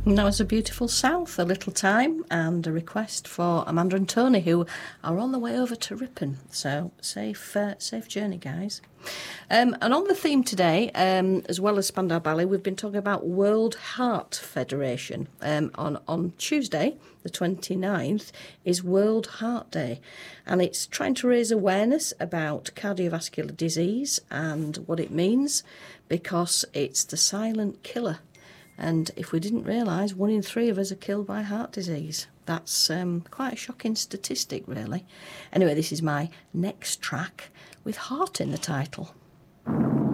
And that was a beautiful South, A Little Time, and a request for Amanda and Tony, who are on the way over to Ripon. So safe journey, guys. And on the theme today, as well as Spandau Ballet, we've been talking about World Heart Federation. On Tuesday, the 29th, is World Heart Day, and it's trying to raise awareness about cardiovascular disease and what it means, because it's the silent killer. And if we didn't realise, 1 in 3 of us are killed by heart disease. That's quite a shocking statistic, really. Anyway, this is my next track with heart in the title.